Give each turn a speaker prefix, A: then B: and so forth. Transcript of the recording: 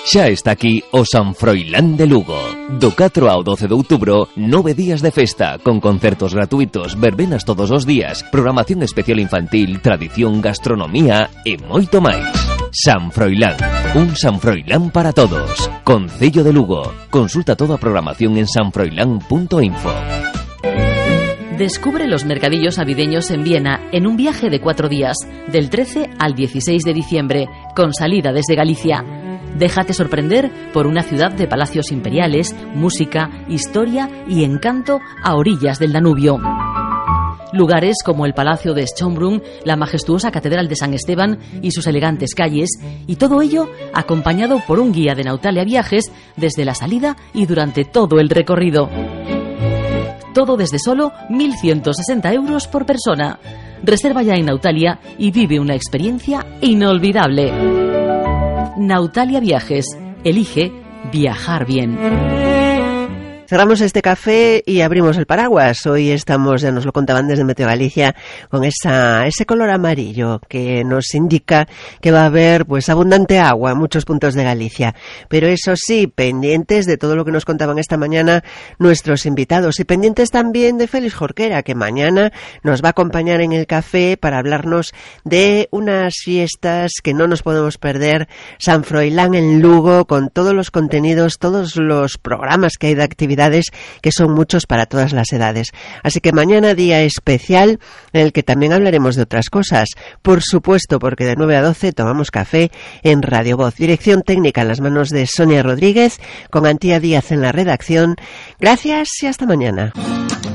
A: Xa está aquí o San Froilán de Lugo. Do 4 ao 12 de outubro, 9 días de festa, con concertos gratuitos, verbenas todos os días, programación especial infantil, tradición, gastronomía e moito máis. San Froilán, un San Froilán para todos. Concello de Lugo. Consulta toda a programación en sanfroilán.info.
B: Descubre los mercadillos navideños en Viena en un viaje de 4 días, del 13 al 16 de diciembre, con salida desde Galicia. Déjate sorprender por una ciudad de palacios imperiales, música, historia y encanto a orillas del Danubio. Lugares como el Palacio de Schönbrunn, la majestuosa Catedral de San Esteban y sus elegantes calles, y todo ello acompañado por un guía de Nautalia Viajes desde la salida y durante todo el recorrido. Todo desde solo 1.160 euros por persona. Reserva ya en Nautalia y vive una experiencia inolvidable. Nautalia Viajes. Elige viajar bien.
C: Cerramos este café y abrimos el paraguas. Hoy estamos, ya nos lo contaban desde Meteo Galicia, con ese color amarillo que nos indica que va a haber pues abundante agua en muchos puntos de Galicia. Pero eso sí, pendientes de todo lo que nos contaban esta mañana nuestros invitados y pendientes también de Félix Jorquera, que mañana nos va a acompañar en el café para hablarnos de unas fiestas que no nos podemos perder, San Froilán en Lugo, con todos los contenidos, todos los programas que hay de actividad, que son muchos para todas las edades. Así que mañana día especial en el que también hablaremos de otras cosas. Por supuesto, porque de 9 a 12 tomamos café en Radio Voz. Dirección técnica en las manos de Sonia Rodríguez, con Antía Díaz en la redacción. Gracias y hasta mañana.